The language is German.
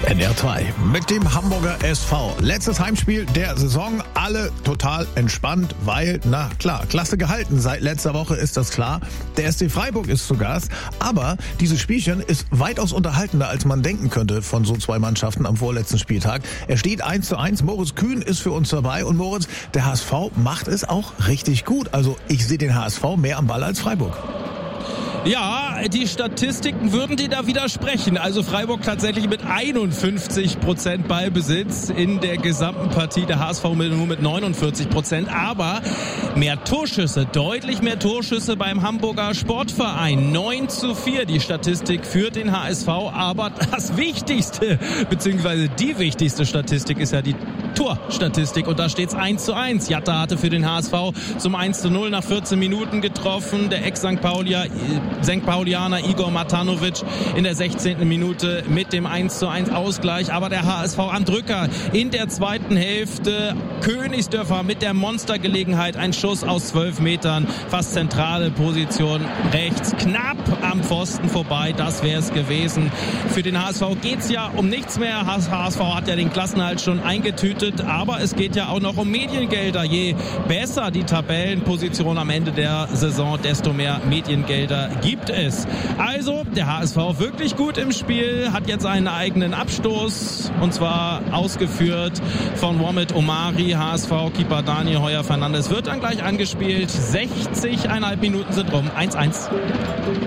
NR2 mit dem Hamburger SV. Letztes Heimspiel der Saison, alle total entspannt, weil, na klar, klasse gehalten. Seit letzter Woche ist das klar. Der SC Freiburg ist zu Gast, aber dieses Spielchen ist weitaus unterhaltender, als man denken könnte von so zwei Mannschaften am vorletzten Spieltag. Er steht 1:1, Moritz Kühn ist für uns dabei und Moritz, der HSV macht es auch richtig gut. Also ich sehe den HSV mehr am Ball als Freiburg. Ja, die Statistiken würden dir da widersprechen. Also Freiburg tatsächlich mit 51% Ballbesitz in der gesamten Partie. Der HSV nur mit 49%. Aber mehr Torschüsse, deutlich mehr Torschüsse beim Hamburger Sportverein. 9:4 die Statistik für den HSV. Aber das Wichtigste, beziehungsweise die wichtigste Statistik ist ja die Torstatistik. Und da steht's 1:1. Jatta hatte für den HSV zum 1:0 nach 14 Minuten getroffen. Der Ex-St. Paulianer Igor Matanovic in der 16. Minute mit dem 1:1 Ausgleich. Aber der HSV am Drücker in der zweiten Hälfte. Königsdörfer mit der Monstergelegenheit. Ein Schuss aus 12 Metern. Fast zentrale Position rechts. Knapp am Pfosten vorbei. Das wäre es gewesen. Für den HSV geht's ja um nichts mehr. HSV hat ja den Klassenerhalt schon eingetütet. Aber es geht ja auch noch um Mediengelder. Je besser die Tabellenposition am Ende der Saison, desto mehr Mediengelder gibt es. Also der HSV wirklich gut im Spiel, hat jetzt einen eigenen Abstoß und zwar ausgeführt von Mohamed Omari. HSV-Keeper Daniel Heuer-Fernandes wird dann gleich angespielt. 60,5 Minuten sind rum. 1:1.